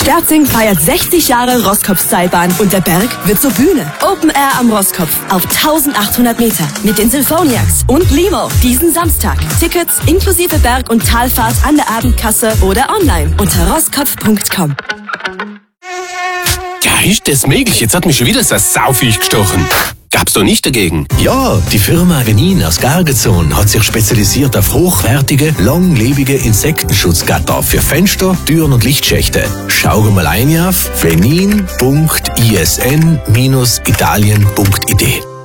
Sterzing feiert 60 Jahre Rosskopf-Seilbahn und der Berg wird zur Bühne. Open Air am Rosskopf auf 1800 Meter mit den Symphoniacs und Limo diesen Samstag. Tickets inklusive Berg- und Talfahrt an der Abendkasse oder online unter rosskopf.com. Ja, ist das möglich? Jetzt hat mich schon wieder so ein Saufisch gestochen. Gab's doch nicht dagegen? Ja, die Firma Venin aus Gargezon hat sich spezialisiert auf hochwertige, langlebige Insektenschutzgatter für Fenster, Türen und Lichtschächte. Schau mal ein auf venin.isn-italien.id.